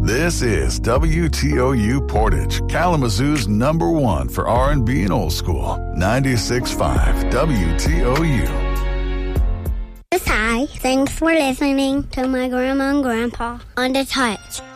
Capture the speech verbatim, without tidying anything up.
This is W T O U Portage, Kalamazoo's number one for R and B and old school. ninety-six point five W T O U. Hi, thanks for listening to my grandma and grandpa on the touch.